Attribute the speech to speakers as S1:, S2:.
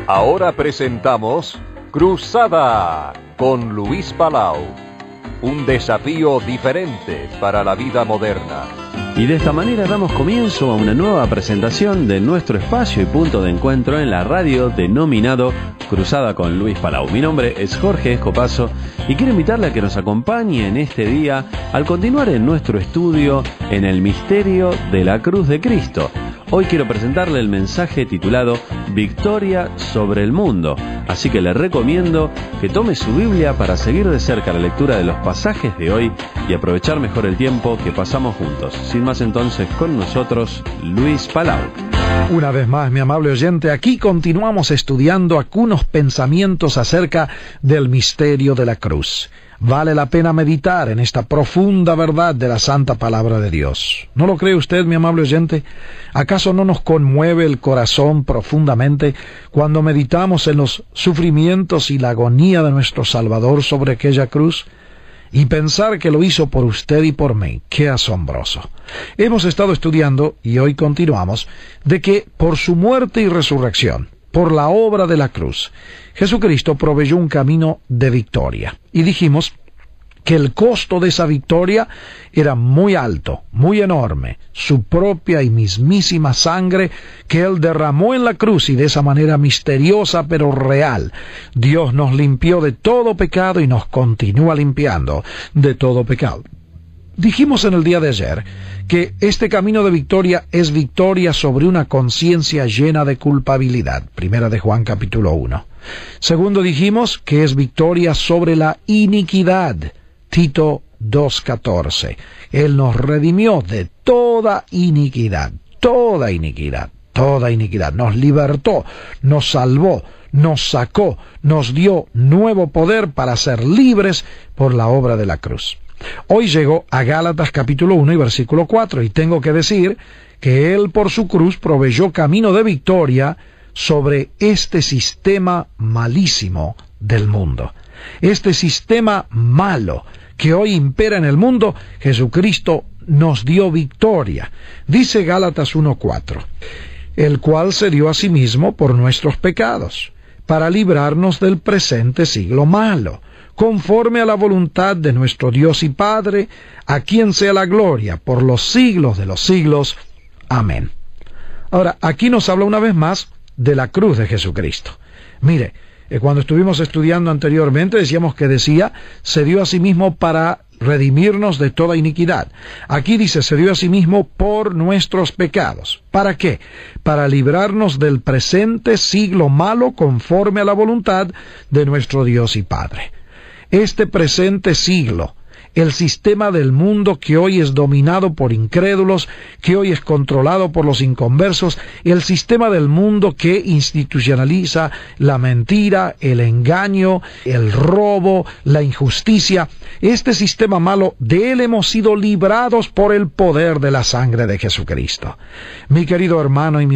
S1: Ahora presentamos Cruzada con Luis Palau. Un desafío diferente para la vida moderna.
S2: Y de esta manera damos comienzo a una nueva presentación de nuestro espacio y punto de encuentro en la radio denominado Cruzada con Luis Palau. Mi nombre es Jorge Escopazo y quiero invitarle a que nos acompañe en este día al continuar en nuestro estudio en el misterio de la cruz de Cristo. Hoy quiero presentarle el mensaje titulado Victoria sobre el mundo, así que le recomiendo que tome su Biblia para seguir de cerca la lectura de los pasajes de hoy y aprovechar mejor el tiempo que pasamos juntos. Sin más entonces, con nosotros, Luis Palau.
S3: Una vez más, mi amable oyente, aquí continuamos estudiando algunos pensamientos acerca del misterio de la cruz. Vale la pena meditar en esta profunda verdad de la santa palabra de Dios. ¿No lo cree usted, mi amable oyente? ¿Acaso no nos conmueve el corazón profundamente cuando meditamos en los sufrimientos y la agonía de nuestro Salvador sobre aquella cruz? Y pensar que lo hizo por usted y por mí, ¡qué asombroso! Hemos estado estudiando, y hoy continuamos, de que por su muerte y resurrección, por la obra de la cruz, Jesucristo proveyó un camino de victoria. Y dijimos que el costo de esa victoria era muy alto, muy enorme, su propia y mismísima sangre que Él derramó en la cruz, y de esa manera misteriosa pero real, Dios nos limpió de todo pecado y nos continúa limpiando de todo pecado. Dijimos en el día de ayer que este camino de victoria es victoria sobre una conciencia llena de culpabilidad. Primera de Juan capítulo 1. Segundo, dijimos que es victoria sobre la iniquidad. Tito 2:14. Él nos redimió de toda iniquidad, toda iniquidad, toda iniquidad. Nos libertó, nos salvó, nos sacó, nos dio nuevo poder para ser libres por la obra de la cruz. Hoy llegó a Gálatas capítulo 1 y versículo 4, y tengo que decir que Él por su cruz proveyó camino de victoria sobre este sistema malísimo del mundo. Este sistema malo que hoy impera en el mundo, Jesucristo nos dio victoria. Dice Gálatas 1:4, el cual se dio a sí mismo por nuestros pecados, para librarnos del presente siglo malo, conforme a la voluntad de nuestro Dios y Padre, a quien sea la gloria por los siglos de los siglos. Amén. Ahora, aquí nos habla una vez más de la cruz de Jesucristo. Mire, cuando estuvimos estudiando anteriormente decíamos que decía, se dio a sí mismo para redimirnos de toda iniquidad. Aquí dice, se dio a sí mismo por nuestros pecados. ¿Para qué? Para librarnos del presente siglo malo conforme a la voluntad de nuestro Dios y Padre. Este presente siglo, el sistema del mundo que hoy es dominado por incrédulos, que hoy es controlado por los inconversos, el sistema del mundo que institucionaliza la mentira, el engaño, el robo, la injusticia, este sistema malo, de él hemos sido librados por el poder de la sangre de Jesucristo. Mi querido hermano y mi